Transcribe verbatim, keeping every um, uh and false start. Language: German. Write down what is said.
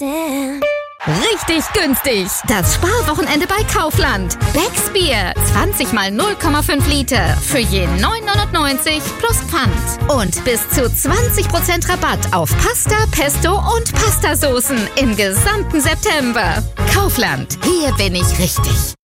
understand. Richtig günstig. Das Sparwochenende bei Kaufland. Becks Bier. zwanzig mal null Komma fünf Liter. Für je neun neunundneunzig plus Pfand. Und bis zu zwanzig Prozent Rabatt auf Pasta, Pesto und Pastasoßen im gesamten September. Kaufland. Hier bin ich richtig.